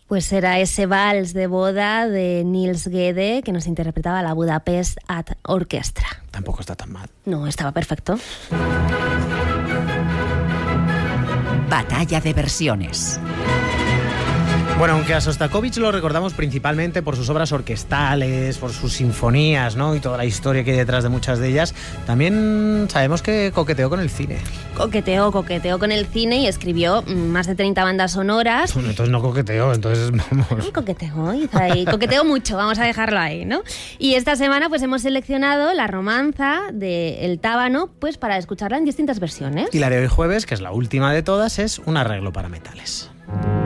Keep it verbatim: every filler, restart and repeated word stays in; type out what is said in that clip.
Pues era ese vals de boda de Niels Gede que nos interpretaba la Budapest Art Orchestra. Tampoco está tan mal. No, estaba perfecto. Batalla de versiones. Bueno, aunque a Sostakovich lo recordamos principalmente por sus obras orquestales, por sus sinfonías, ¿no? Y toda la historia que hay detrás de muchas de ellas, también sabemos que coqueteó con el cine. Coqueteó, coqueteó con el cine y escribió más de treinta bandas sonoras. Bueno, entonces no coqueteó, entonces vamos... Coqueteó, hizo ahí, coqueteó mucho, vamos a dejarlo ahí, ¿no? Y esta semana pues hemos seleccionado la romanza de El Tábano pues para escucharla en distintas versiones. Y la de hoy jueves, que es la última de todas, es un arreglo para metales.